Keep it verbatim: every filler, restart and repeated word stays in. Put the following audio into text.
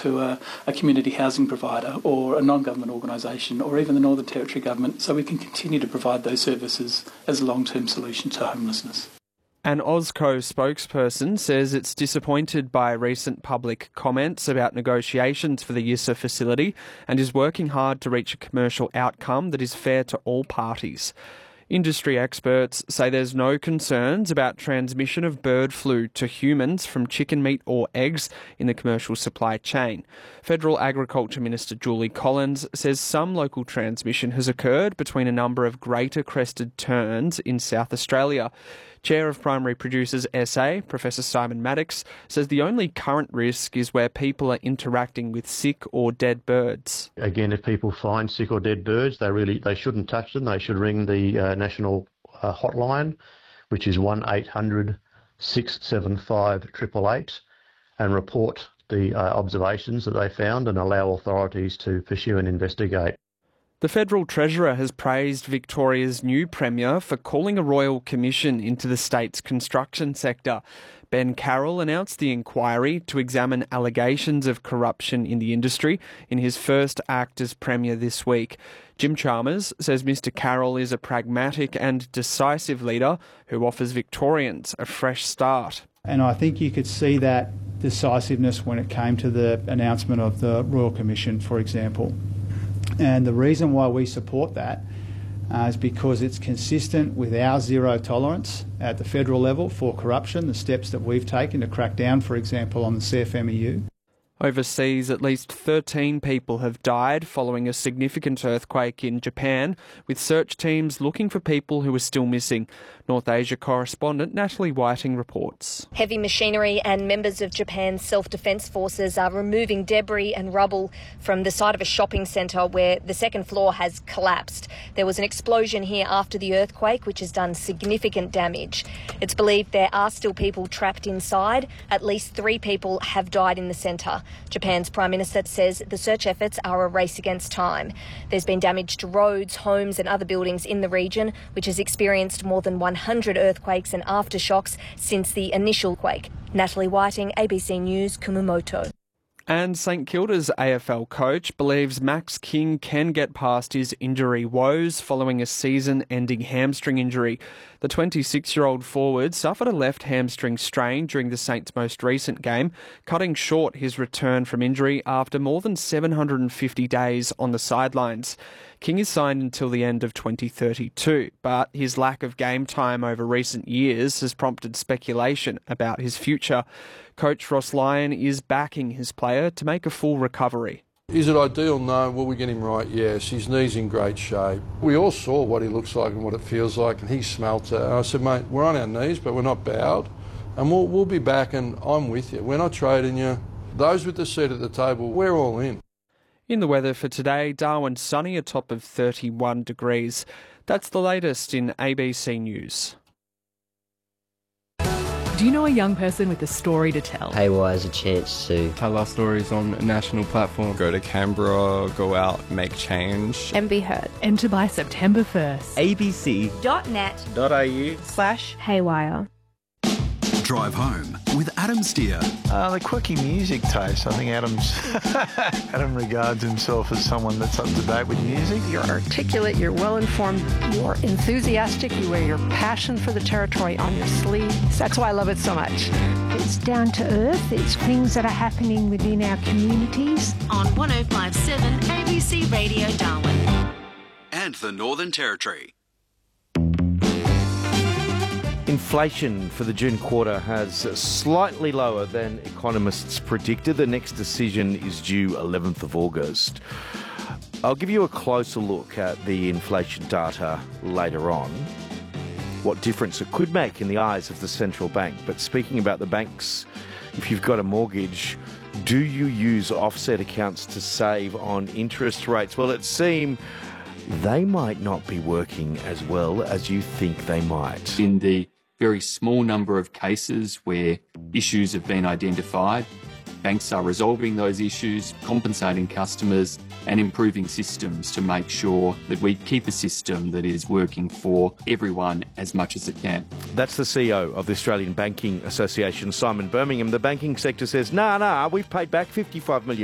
to a, a community housing provider or a non-government organisation or even the Northern Territory Government, so we can continue to provide those services as a long-term solution to homelessness. An Ausco spokesperson says it's disappointed by recent public comments about negotiations for the Y I S A facility and is working hard to reach a commercial outcome that is fair to all parties. Industry experts say there's no concerns about transmission of bird flu to humans from chicken meat or eggs in the commercial supply chain. Federal Agriculture Minister Julie Collins says some local transmission has occurred between a number of greater crested terns in South Australia. Chair of Primary Producers S A, Professor Simon Maddox, says the only current risk is where people are interacting with sick or dead birds. Again, if people find sick or dead birds, they really they shouldn't touch them. They should ring the uh, national uh, hotline, which is one eight hundred six seven five eight eight eight, and report the uh, observations that they found and allow authorities to pursue and investigate. The Federal Treasurer has praised Victoria's new Premier for calling a royal commission into the state's construction sector. Ben Carroll announced the inquiry to examine allegations of corruption in the industry in his first act as Premier this week. Jim Chalmers says Mr Carroll is a pragmatic and decisive leader who offers Victorians a fresh start. And I think you could see that decisiveness when it came to the announcement of the Royal Commission, for example. And the reason why we support that uh, is because it's consistent with our zero tolerance at the federal level for corruption, the steps that we've taken to crack down, for example, on the C F M E U. Overseas, at least thirteen people have died following a significant earthquake in Japan, with search teams looking for people who are still missing. North Asia correspondent Natalie Whiting reports. Heavy machinery and members of Japan's self-defence forces are removing debris and rubble from the side of a shopping centre where the second floor has collapsed. There was an explosion here after the earthquake, which has done significant damage. It's believed there are still people trapped inside. At least three people have died in the centre. Japan's Prime Minister says the search efforts are a race against time. There's been damage to roads, homes and other buildings in the region, which has experienced more than one hundred earthquakes and aftershocks since the initial quake. Natalie Whiting, A B C News, Kumamoto. And St Kilda's A F L coach believes Max King can get past his injury woes following a season-ending hamstring injury. The twenty-six-year-old forward suffered a left hamstring strain during the Saints' most recent game, cutting short his return from injury after more than seven hundred fifty days on the sidelines. King is signed until the end of twenty thirty-two, but his lack of game time over recent years has prompted speculation about his future. Coach Ross Lyon is backing his player to make a full recovery. Is it ideal? No. Will we get him right? Yes. His knee's in great shape. We all saw what he looks like and what it feels like, and he smelt it. And I said, mate, we're on our knees, but we're not bowed, and we'll, we'll be back, and I'm with you. We're not trading you. Those with the seat at the table, we're all in. In the weather for today, Darwin sunny, a top of thirty-one degrees. That's the latest in A B C News. Do you know a young person with a story to tell? Haywire has a chance to tell our stories on a national platform. Go to Canberra, go out, make change. And be heard. Enter by September first. abc.net.au slash Haywire. Drive home with Adam Steer. Uh, the quirky music taste. I think Adam's Adam regards himself as someone that's up to date with music. You're articulate, you're well-informed, you're enthusiastic, you wear your passion for the territory on your sleeve. That's why I love it so much. It's down to earth. It's things that are happening within our communities. On one oh five point seven A B C Radio Darwin. And the Northern Territory. Inflation for the June quarter has slightly lower than economists predicted. The next decision is due eleventh of August. I'll give you a closer look at the inflation data later on, what difference it could make in the eyes of the central bank. But speaking about the banks, if you've got a mortgage, do you use offset accounts to save on interest rates? Well, it seems they might not be working as well as you think they might. In the very small number of cases where issues have been identified, banks are resolving those issues, compensating customers and improving systems to make sure that we keep a system that is working for everyone as much as it can. That's the C E O of the Australian Banking Association, Simon Birmingham. The banking sector says, nah, nah, we've paid back fifty-five million